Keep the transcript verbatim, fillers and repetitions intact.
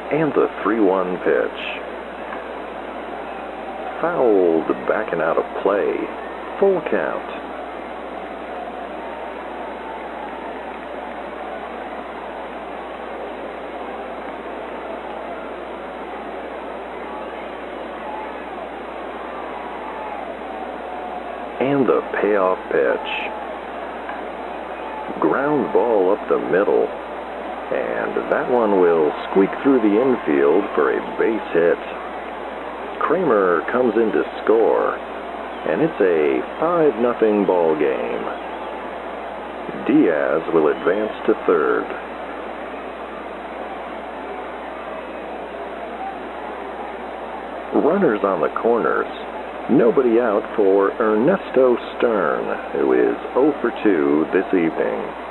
And the three one pitch. Fouled, backing out of play. Full count. And the payoff pitch. Ground ball up the middle. And that one will squeak through the infield for a base hit. Kramer comes in to score, and it's a five nothing ball game. Diaz will advance to third. Runners on the corners. Nobody out for Ernesto Stern, who is oh for two this evening.